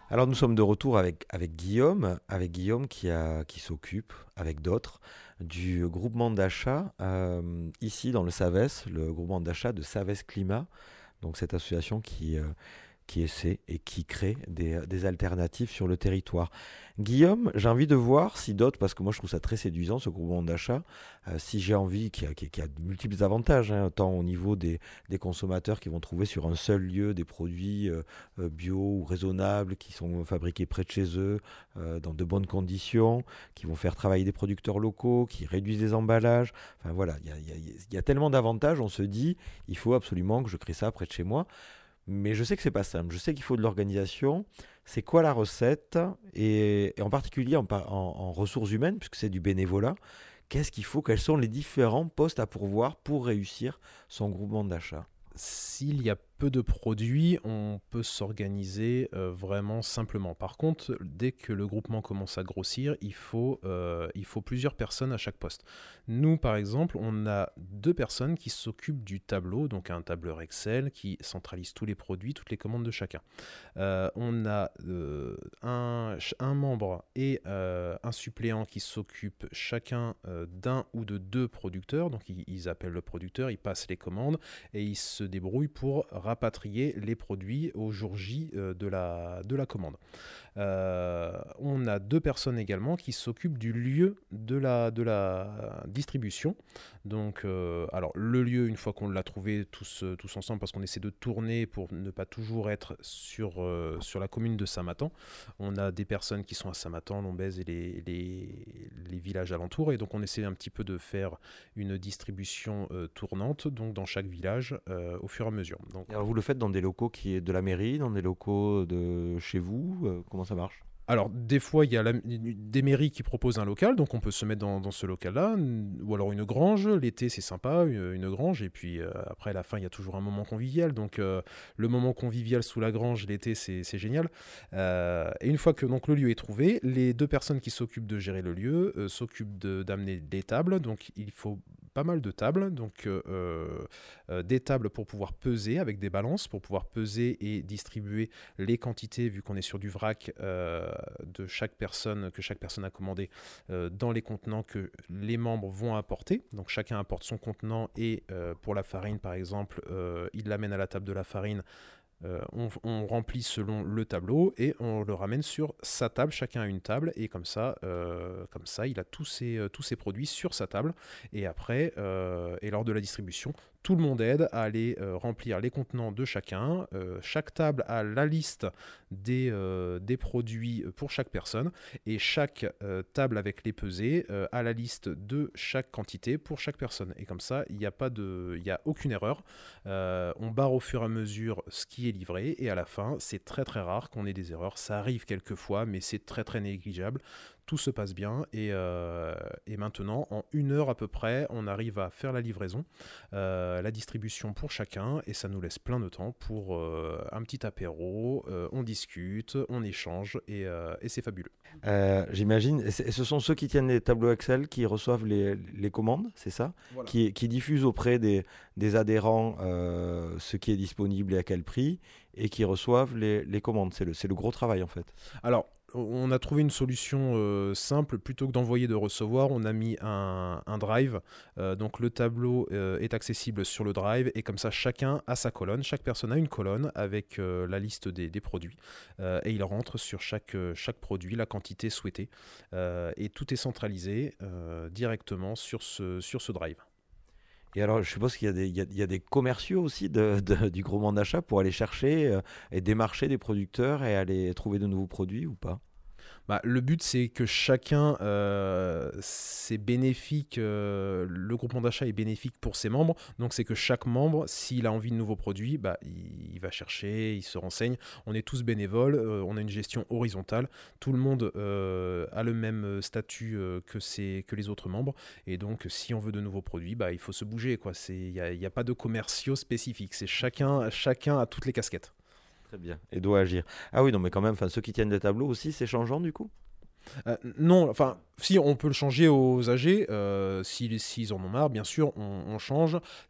Alors nous sommes de retour avec Guillaume qui s'occupe, avec d'autres, du groupement d'achat ici dans le Savès, le groupement d'achat de Savès Climat, donc cette association qui essaie et qui crée des alternatives sur le territoire. Guillaume, j'ai envie de voir si d'autres, parce que moi je trouve ça très séduisant ce groupement d'achat, si j'ai envie, qui a de multiples avantages, hein, tant au niveau des consommateurs qui vont trouver sur un seul lieu des produits bio ou raisonnables, qui sont fabriqués près de chez eux, dans de bonnes conditions, qui vont faire travailler des producteurs locaux, qui réduisent les emballages. Enfin voilà, il y a tellement d'avantages, on se dit, il faut absolument que je crée ça près de chez moi. Mais je sais que c'est pas simple. Je sais qu'il faut de l'organisation. C'est quoi la recette et en particulier en ressources humaines, puisque c'est du bénévolat. Qu'est-ce qu'il faut? Quels sont les différents postes à pourvoir pour réussir son groupement d'achat? S'il y a peu de produits, on peut s'organiser vraiment simplement. Par contre, dès que le groupement commence à grossir, il faut plusieurs personnes à chaque poste. Nous, par exemple, on a 2 personnes qui s'occupent du tableau, donc un tableur Excel qui centralise tous les produits, toutes les commandes de chacun. On a un membre et un suppléant qui s'occupent chacun d'un ou de 2 producteurs. Donc ils appellent le producteur, ils passent les commandes et ils se débrouillent pour rapatrier les produits au jour J de la commande. On a 2 personnes également qui s'occupent du lieu de la distribution. Donc, alors le lieu, une fois qu'on l'a trouvé tous ensemble, parce qu'on essaie de tourner pour ne pas toujours être sur la commune de Saint-Matan, on a des personnes qui sont à Saint-Matan, Lombez et les villages alentours, et donc on essaie un petit peu de faire une distribution tournante, donc dans chaque village au fur et à mesure. Donc, Et alors vous le faites dans des locaux qui est de la mairie, dans des locaux de chez vous, comment ça marche? alors, des fois, il y a des mairies qui proposent un local, donc on peut se mettre dans ce local-là, ou alors une grange. L'été, c'est sympa, une grange, et puis après, à la fin, il y a toujours un moment convivial. Donc, le moment convivial sous la grange, l'été, c'est génial. Et une fois que donc, le lieu est trouvé, les 2 personnes qui s'occupent de gérer le lieu s'occupent d'amener des tables. Donc, il faut pas mal de tables, donc des tables pour pouvoir peser avec des balances, pour pouvoir peser et distribuer les quantités, vu qu'on est sur du vrac de chaque personne, que chaque personne a commandé dans les contenants que les membres vont apporter. Donc chacun apporte son contenant et pour la farine par exemple, il l'amène à la table de la farine. On remplit selon le tableau et on le ramène sur sa table, chacun a une table et comme ça il a tous ses produits sur sa table et après et lors de la distribution tout le monde aide à aller remplir les contenants de chacun. Chaque table a la liste des produits pour chaque personne et chaque table avec les pesées a la liste de chaque quantité pour chaque personne. Et comme ça, il n'y a aucune erreur. On barre au fur et à mesure ce qui est livré et à la fin, c'est très très rare qu'on ait des erreurs. Ça arrive quelquefois, mais c'est très très négligeable. Tout se passe bien et maintenant, en 1 heure à peu près, on arrive à faire la livraison, la distribution pour chacun et ça nous laisse plein de temps pour un petit apéro, on discute, on échange et c'est fabuleux. J'imagine, et ce sont ceux qui tiennent les tableaux Excel qui reçoivent les commandes, c'est ça? Voilà. Qui diffusent auprès des adhérents ce qui est disponible et à quel prix, et qui reçoivent les commandes. C'est le gros travail en fait. Alors, on a trouvé une solution simple. Plutôt que d'envoyer de recevoir, on a mis un drive. Donc le tableau est accessible sur le drive et comme ça chacun a sa colonne. Chaque personne a une colonne avec la liste des produits et il rentre sur chaque produit la quantité souhaitée et tout est centralisé directement sur ce drive. Et alors, je suppose qu'il y a des commerciaux aussi du groupement d'achat pour aller chercher et démarcher des producteurs et aller trouver de nouveaux produits ou pas? Bah, le but, c'est que chacun, c'est bénéfique, le groupement d'achat est bénéfique pour ses membres. Donc, c'est que chaque membre, s'il a envie de nouveaux produits, bah, il va chercher, il se renseigne. On est tous bénévoles, on a une gestion horizontale. Tout le monde a le même statut que les autres membres. Et donc, si on veut de nouveaux produits, bah, il faut se bouger, quoi. Il y a pas de commerciaux spécifiques. C'est chacun a toutes les casquettes. Très bien. Et doit agir. Ah oui, non, mais quand même, enfin, ceux qui tiennent des tableaux aussi, c'est changeant du coup? Non, enfin, si on peut le changer aux âgés, s'ils en ont marre, bien sûr, on change.